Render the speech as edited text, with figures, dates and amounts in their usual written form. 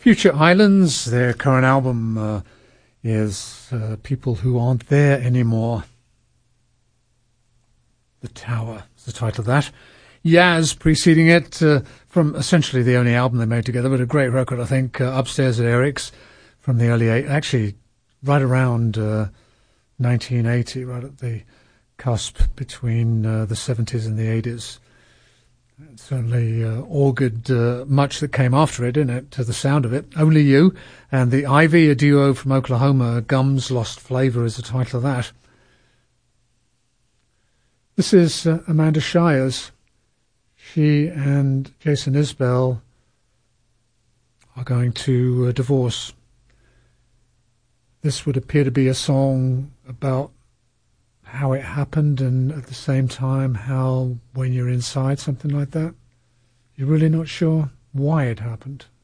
Future Islands, their current album is People Who Aren't There Anymore. The Tower is the title of that. Yaz preceding it, from essentially the only album they made together, but a great record, I think, Upstairs at Eric's from the early actually right around 1980, right at the cusp between the 70s and the 80s. It certainly augured much that came after it, didn't it, to the sound of it. Only You, and the Ivy, a duo from Oklahoma, Gum's Lost Flavor is the title of that. This is Amanda Shires. She and Jason Isbell are going to divorce. This would appear to be a song about how it happened, and at the same time how when you're inside something like that, you're really not sure why it happened.